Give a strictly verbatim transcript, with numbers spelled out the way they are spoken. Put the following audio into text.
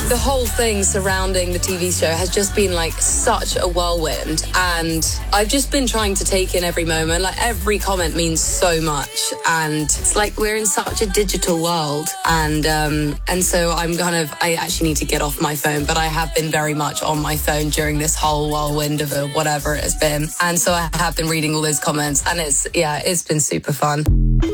the whole thing surrounding the T V show has just been like such a whirlwind, and I've just been trying to take in every moment. Like every comment means so much, and it's like we're in such a digital world, and um, and so I'm kind of I actually need to get off my phone, but I have been very much on my phone during this whole whirlwind of it, whatever it has been, and so I have been reading all those comments, and it's yeah, it's been super fun.